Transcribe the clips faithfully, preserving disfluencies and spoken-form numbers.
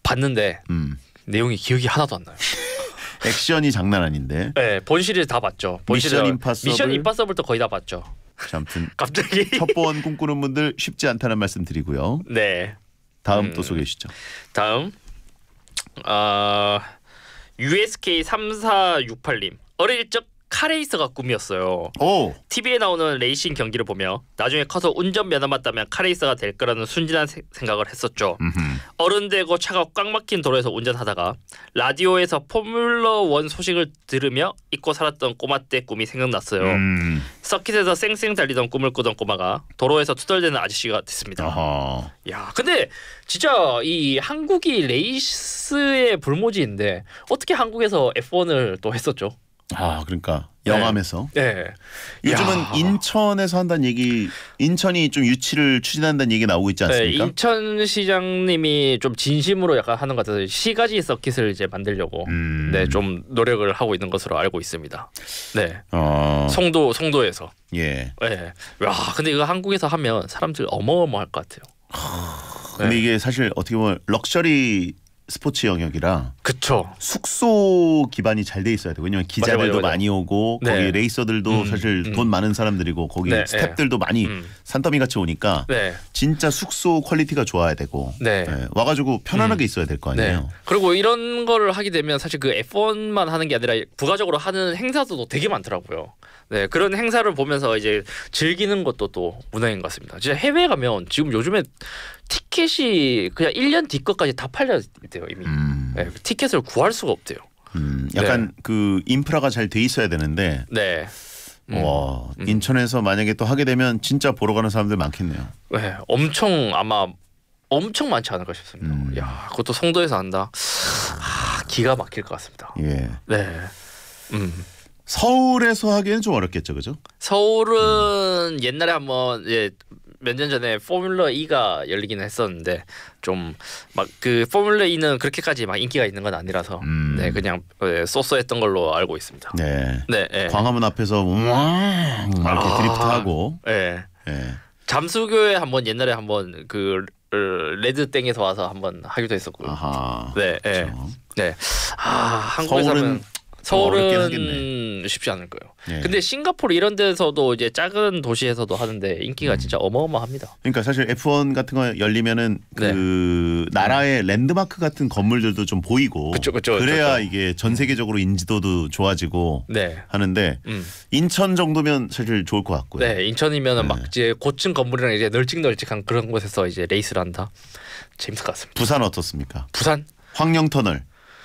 봤는데 음. 내용이 기억이 하나도 안 나요. 액션이 장난 아닌데. 네, 본 시리즈 다 봤죠. 본 미션 시리즈, 임파서블. 미션 임파서블도 거의 다 봤죠. 아무튼 갑자기 첩보원 꿈꾸는 분들 쉽지 않다는 말씀 드리고요. 네. 다음 음. 또 소개해 주시죠. 다음 어, 유에스케이 삼사육팔님 어릴 적 카레이서가 꿈이었어요. 오. 티비에 나오는 레이싱 경기를 보며 나중에 커서 운전면허만 따면 카레이서가 될 거라는 순진한 세, 생각을 했었죠. 음흠. 어른 되고 차가 꽉 막힌 도로에서 운전하다가 라디오에서 포뮬러 일 소식을 들으며 잊고 살았던 꼬마 때 꿈이 생각났어요. 음. 서킷에서 쌩쌩 달리던 꿈을 꾸던 꼬마가 도로에서 투덜대는 아저씨가 됐습니다. 어허. 야, 근데 진짜 이 한국이 레이스의 불모지인데 어떻게 한국에서 에프원을 또 했었죠? 아, 그러니까 영암에서. 네. 요즘은 야. 인천에서 한다는 얘기, 인천이 좀 유치를 추진한다는 얘기 나오고 있지 않습니까? 네, 인천시장님이 좀 진심으로 약간 하는 것 같아서 시가지 서킷을 이제 만들려고 음. 네, 좀 노력을 하고 있는 것으로 알고 있습니다. 네, 어. 송도 송도에서. 예. 네, 와, 근데 이거 한국에서 하면 사람들 어마어마할 것 같아요. 근데 네. 이게 사실 어떻게 보면 럭셔리 스포츠 영역이라 그쵸. 숙소 기반이 잘 돼 있어야 돼. 왜냐면 기자들도 맞아, 맞아, 맞아. 많이 오고 네. 거기 레이서들도 음, 사실 음. 돈 많은 사람들이고 거기 네, 스태프들도 많이 음. 산더미 같이 오니까 네, 진짜 숙소 퀄리티가 좋아야 되고 네. 네, 와가지고 편안하게 있어야 될 거 아니에요. 네. 그리고 이런 거를 하게 되면 사실 그 에프원만 하는 게 아니라 부가적으로 하는 행사도 되게 많더라고요. 네, 그런 행사를 보면서 이제 즐기는 것도 또 문화인 것 같습니다. 진짜 해외 가면 지금 요즘에 티켓이 그냥 일 년 뒤 것까지 다 팔려 있대요 이미. 음, 네, 티켓을 구할 수가 없대요. 음, 약간 네. 그 인프라가 잘 돼 있어야 되는데 네. 음. 와, 음. 인천에서 만약에 또 하게 되면 진짜 보러 가는 사람들 많겠네요. 네, 엄청 아마 엄청 많지 않을까 싶습니다. 음. 야, 그것도 송도에서 한다. 아, 기가 막힐 것 같습니다. 예. 네. 음. 서울에서 하기에는 좀 어렵겠죠, 그죠? 서울은 옛날에 한번 예, 몇 년 전에 포뮬러 E가 열리기는 했었는데 좀 막 그 포뮬러 E는 그렇게까지 막 인기가 있는 건 아니라서 음. 네, 그냥 예, 쏘쏘했던 걸로 알고 있습니다. 네. 네, 예. 광화문 앞에서 막 이렇게 아. 드리프트하고. 예. 예. 잠수교에 한번 옛날에 한번 그 어, 레드 땡에서 와서 한번 하기도 했었고요. 아하. 네, 예. 그렇죠. 네. 아, 한국에서 서울은 하면 좀 어렵긴 서울은 쉽지 않을 거예요. 예. 근데 싱가포르 이런 데서도 이제 작은 도시에서도 하는데 인기가 진짜 어마어마합니다. 그러니까 사실 에프원 같은 거 열리면은 네. 그 나라의 랜드마크 같은 건물들도 좀 보이고 그쵸, 그쵸, 그래야 그쵸. 이게 전 세계적으로 인지도도 좋아지고 네. 하는데 음. 인천 정도면 사실 좋을 것 같고요. 네, 인천이면은 네. 막 이제 고층 건물이랑 이제 널찍널찍한 그런 곳에서 이제 레이스를 한다. 재밌을 것 같습니다. 부산 어떻습니까? 부산? 황령터널.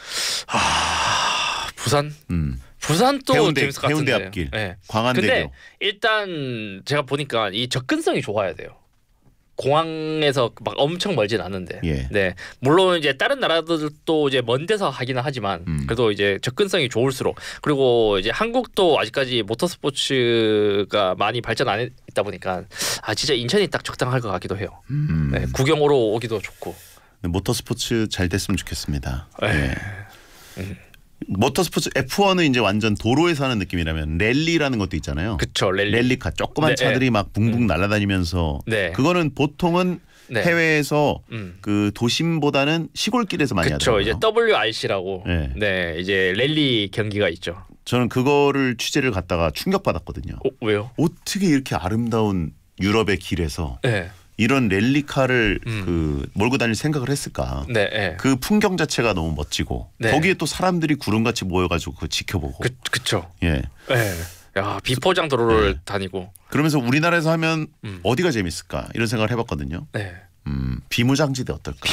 아, 부산? 음. 부산 또 해운대, 재밌을 것 해운대 같은데. 앞길. 네. 광안대교. 근데 일단 제가 보니까 이 접근성이 좋아야 돼요. 공항에서 막 엄청 멀진 않은데. 예. 네. 물론 이제 다른 나라들도 이제 먼 데서 하기는 하지만 음. 그래도 이제 접근성이 좋을수록 그리고 이제 한국도 아직까지 모터스포츠가 많이 발전 안 했다 보니까 아 진짜 인천이 딱 적당할 것 같기도 해요. 음. 네. 구경으로 오기도 좋고. 모터스포츠 잘 됐으면 좋겠습니다. 네. 예. 음. 모터스포츠 에프원은 이제 완전 도로에서 하는 느낌이라면 랠리라는 것도 있잖아요. 그쵸, 랠리. 랠리카 조그만 네, 차들이 네. 막 붕붕 음. 날아다니면서 네. 그거는 보통은 네. 해외에서 음. 그 도심보다는 시골길에서 많이 그쵸, 하더라고요. 이제 더블유알씨라고 네. 네. 이제 랠리 경기가 있죠. 저는 그거를 취재를 갔다가 충격받았거든요. 어, 왜요? 어떻게 이렇게 아름다운 유럽의 길에서 네. 이런 랠리카를 음. 그 몰고 다닐 생각을 했을까? 네. 네. 그 풍경 자체가 너무 멋지고 네. 거기에 또 사람들이 구름같이 모여가지고 그거 지켜보고 그 그쵸. 예 네. 야, 비포장 도로를 네. 다니고. 그러면서 우리나라에서 하면 음. 어디가 재밌을까 이런 생각을 해봤거든요. 네. 음, 비무장지대 어떨까?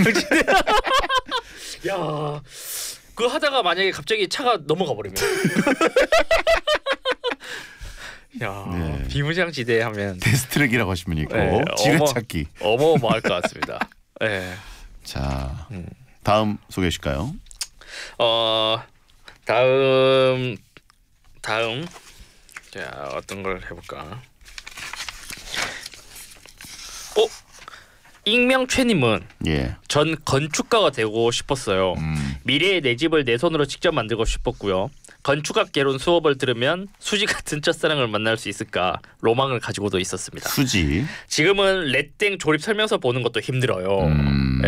야, 그거 하다가 만약에 갑자기 차가 넘어가 버리면. 야, 네. 비무장지대 하면 데스트랙이라고 하시면 있고 네, 지뢰찾기. 어마어마할 것 같습니다. 네. 자 음. 다음 소개해 주실까요? 어, 다음 다음 자 어떤 걸 해볼까? 어, 익명최님은 예. 전 건축가가 되고 싶었어요. 음. 미래의 내 집을 내 손으로 직접 만들고 싶었고요. 건축학 개론 수업을 들으면 수지 같은 첫사랑을 만날 수 있을까 로망을 가지고도 있었습니다. 수지. 지금은 레땡 조립 설명서 보는 것도 힘들어요. 음.